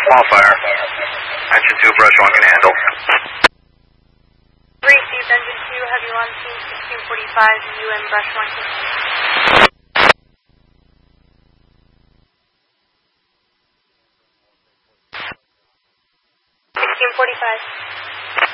small fire. Engine 2, brush 1 can handle. Received engine 2, heavy on scene 1645, UN brush 1 can handle. 1645.